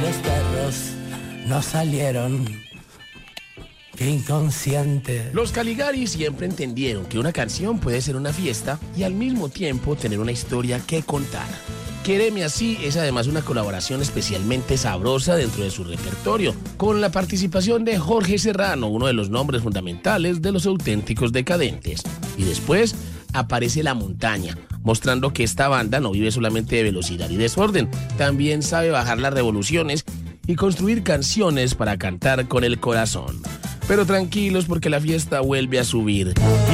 los perros no salieron. ¡Qué inconsciente! Los Caligari siempre entendieron que una canción puede ser una fiesta y al mismo tiempo tener una historia que contar. Quéreme así es además una colaboración especialmente sabrosa dentro de su repertorio, con la participación de Jorge Serrano, uno de los nombres fundamentales de los Auténticos Decadentes. Y después aparece La Montaña, mostrando que esta banda no vive solamente de velocidad y desorden, también sabe bajar las revoluciones y construir canciones para cantar con el corazón. Pero tranquilos porque la fiesta vuelve a subir.